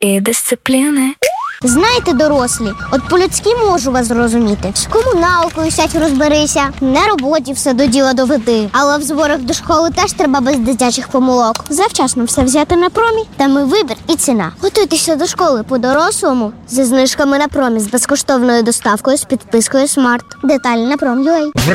і дисципліни. Знаєте, дорослі, от по-людськи можу вас зрозуміти. З комуналкою сядь розберися, на роботі все до діла доведи. Але в зборах до школи теж треба без дитячих помилок. Завчасно все взяти на промі, там і вибір, і ціна. Готуйтеся до школи по-дорослому зі знижками на промі, з безкоштовною доставкою, з підпискою Смарт. Деталі на Prom.ua.